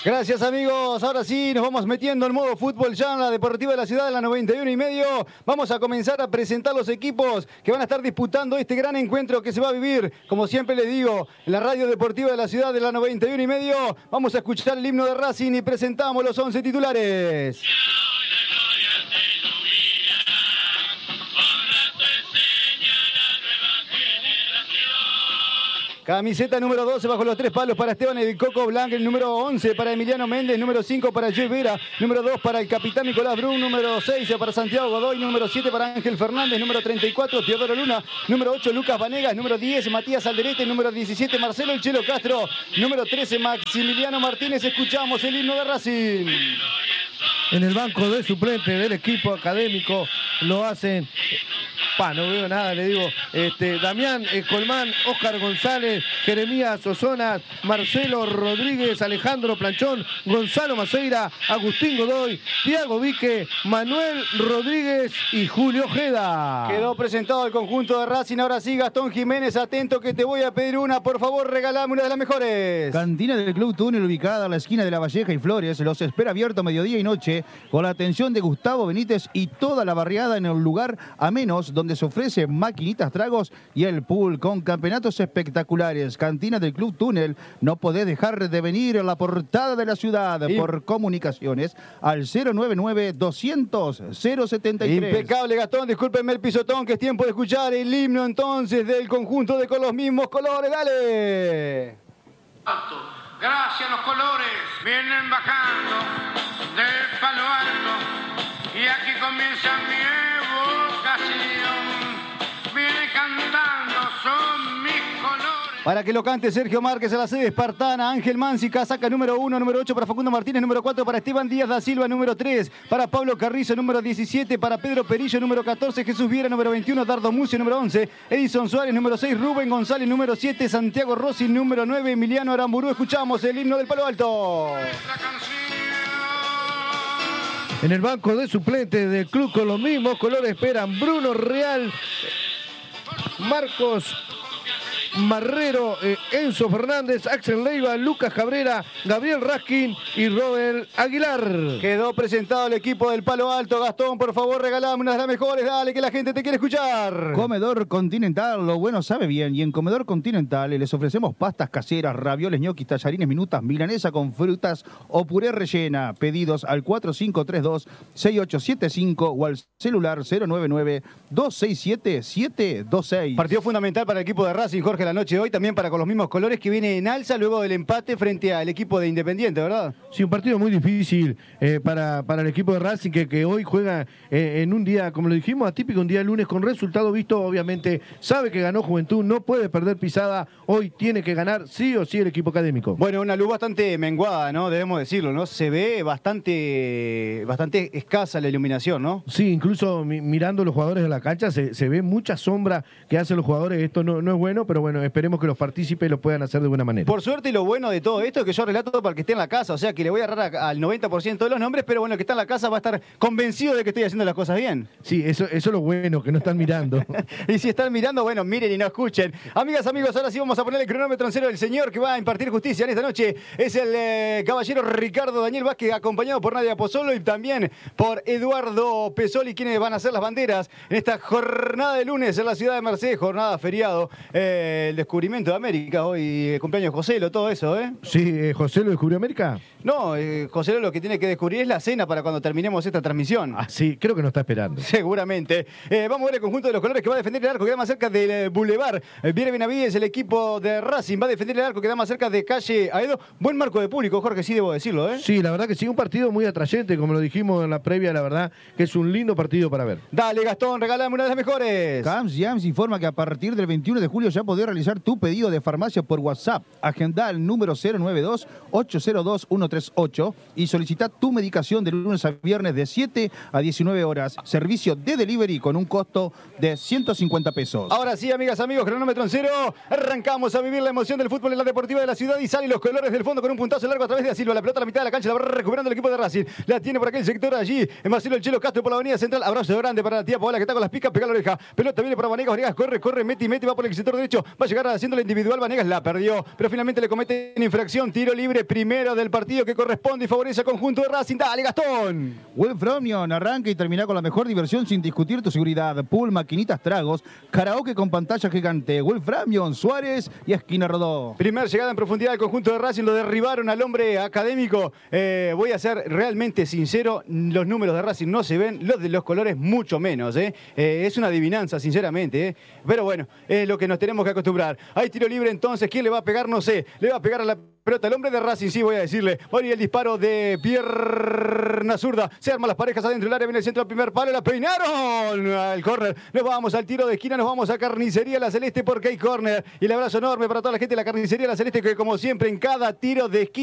Gracias, amigos. Ahora sí, nos vamos metiendo en modo fútbol ya en la Deportiva de la Ciudad, en la 91,5. Vamos a comenzar a presentar los equipos que van a estar disputando este gran encuentro que se va a vivir, como siempre les digo, en la Radio Deportiva de la Ciudad, de la 91,5. Vamos a escuchar el himno de Racing y presentamos los 11 titulares. Camiseta número 12 bajo los 3 palos para Esteban El Coco Blanc, el número 11 para Emiliano Méndez, número 5 para Joey Vera, número 2 para el capitán Nicolás Brun, número 6 para Santiago Godoy, número 7 para Ángel Fernández, número 34 Teodoro Luna, número 8 Lucas Vanegas, número 10 Matías Alderete, número 17 Marcelo El Chelo Castro, número 13 Maximiliano Martínez. Escuchamos el himno de Racing. En el banco de suplente del equipo académico lo hacen... no veo nada, le digo. Damián Colmán, Óscar González, Jeremías Osona, Marcelo Rodríguez, Alejandro Planchón, Gonzalo Maceira, Agustín Godoy, Tiago Vique, Manuel Rodríguez y Julio Ojeda. Quedó presentado el conjunto de Racing. Ahora sí, Gastón Jiménez, atento que te voy a pedir una. Por favor, regalame una de las mejores. Cantina del Club Túnel, ubicada a la esquina de La Valleja y Flores. Los espera abierto mediodía y noche con la atención de Gustavo Benítez y toda la barriada en el lugar a menos, donde se ofrece maquinitas, tragos y el pool con campeonatos espectaculares. Cantina del Club Túnel, no podés dejar de venir a la portada de la ciudad. Por comunicaciones al 099-200-073. Impecable, Gastón, discúlpenme el pisotón, que es tiempo de escuchar el himno entonces del conjunto de Con los Mismos Colores. ¡Dale! Gracias, los colores vienen bajando del palo alto y aquí comienza mi evocación. Viene cantando, son mis colores. Para que lo cante Sergio Márquez a la sede espartana, Ángel Mansi, casaca número 1, número 8 para Facundo Martínez, número 4 para Esteban Díaz da Silva, número 3 para Pablo Carrizo, número 17 para Pedro Perillo, número 14 Jesús Viera, número 21 Dardo Mucio, número 11 Edison Suárez, número 6 Rubén González, número 7 Santiago Rossi, número 9 Emiliano Aramburú. Escuchamos el himno del Palo Alto. En el banco de suplentes del club Con los Mismos Colores esperan Bruno Real, Marcos Marrero, Enzo Fernández, Axel Leiva, Lucas Cabrera, Gabriel Raskin y Robert Aguilar. Quedó presentado el equipo del Palo Alto. Gastón, por favor, regalame una de las mejores. Dale, que la gente te quiere escuchar. Comedor Continental, lo bueno sabe bien. Y en Comedor Continental les ofrecemos pastas caseras, ravioles, ñoquis, tallarines, minutas, milanesa con frutas o puré rellena. Pedidos al 4532-6875 o al celular 099-267-726. Partido fundamental para el equipo de Racing, Jorge, la noche de hoy, también para Con los Mismos Colores, que viene en alza luego del empate frente al equipo de Independiente, ¿verdad? Sí, un partido muy difícil para el equipo de Racing, que hoy juega en un día, como lo dijimos, atípico, un día lunes con resultado visto. Obviamente sabe que ganó Juventud, no puede perder pisada, hoy tiene que ganar sí o sí el equipo académico. Bueno, una luz bastante menguada, ¿no? Debemos decirlo, ¿no? Se ve bastante escasa la iluminación, ¿no? Sí, incluso mirando los jugadores de la cancha se ve mucha sombra que hacen los jugadores. Esto no es bueno, pero bueno, esperemos que los partícipes lo puedan hacer de buena manera. Por suerte, lo bueno de todo esto es que yo relato para el que esté en la casa, o sea que le voy a agarrar al 90% de los nombres, pero bueno, el que está en la casa va a estar convencido de que estoy haciendo las cosas bien. Sí, eso es lo bueno, que no están mirando. Y si están mirando, bueno, miren y no escuchen. Amigas, amigos, ahora sí vamos a poner el cronómetro en cero. El señor que va a impartir justicia en esta noche es el caballero Ricardo Daniel Vázquez, acompañado por Nadia Pozzolo y también por Eduardo Pesoli, quienes van a hacer las banderas en esta jornada de lunes en la ciudad de Mercedes, jornada feriado, el descubrimiento de América, hoy el cumpleaños de Joselo, todo eso, ¿eh? Sí, ¿José lo descubrió América? No, Joselo lo que tiene que descubrir es la cena para cuando terminemos esta transmisión. Ah, sí, creo que nos está esperando. Seguramente. Vamos a ver el conjunto de los colores que va a defender el arco, que da más cerca del Boulevard. Viene Benavides, el equipo de Racing, va a defender el arco, que da más cerca de calle Aedo. Buen marco de público, Jorge, sí debo decirlo, ¿eh? Sí, la verdad que sí, un partido muy atrayente, como lo dijimos en la previa, la verdad que es un lindo partido para ver. Dale, Gastón, regálame una de las mejores. Camps Jams informa que a partir del 21 de julio ya podés realizar tu pedido de farmacia por WhatsApp. Agenda el número 092-802-138 y solicita tu medicación de lunes a viernes de 7 a 19 horas. Servicio de delivery con un costo de 150 pesos. Ahora sí, amigas, amigos, cronómetro en cero. Arrancamos a vivir la emoción del fútbol en la Deportiva de la Ciudad y salen los colores del fondo con un puntazo largo a través de Da Silva. La pelota a la mitad de la cancha la va recuperando el equipo de Racing. La tiene por aquel sector allí. En Marcelo El Chelo Castro por la avenida central. Abrazo grande para la tía Paola que está con las picas, pega la oreja. Pelota viene para Vanegas. Vanegas corre, mete, va por el sector derecho. Va a llegar haciendo la individual. Vanegas la perdió, pero finalmente le cometen infracción. Tiro libre primero del partido que corresponde y favorece al conjunto de Racing. Dale, Gastón. Wilfromion arranca y termina con la mejor diversión sin discutir tu seguridad. Pool, maquinitas, tragos, karaoke con pantalla gigante. Wilfromion, Suárez y Esquina Rodó. Primer llegada en profundidad del conjunto de Racing. Lo derribaron al hombre académico. Voy a ser realmente sincero. Los números de Racing no se ven. Los de los colores mucho menos. Es una adivinanza, sinceramente. Pero bueno, es lo que nos tenemos que acostumbrar. Hay tiro libre entonces. ¿Quién le va a pegar? No sé. Le va a pegar a la pelota el hombre de Racing, sí, voy a decirle. Hoy el disparo de pierna zurda. Se arman las parejas adentro del área. Viene el centro del primer palo. La peinaron al córner. Nos vamos al tiro de esquina. Nos vamos a Carnicería La Celeste porque hay córner. Y el abrazo enorme para toda la gente de la Carnicería La Celeste que como siempre en cada tiro de esquina